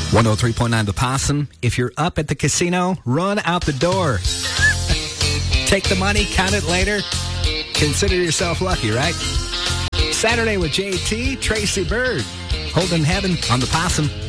103.9 The Possum. If you're up at the casino, run out the door. Take the money, count it later. Consider yourself lucky, right? Saturday with JT, Tracy Bird. Holden Heaven on The Possum.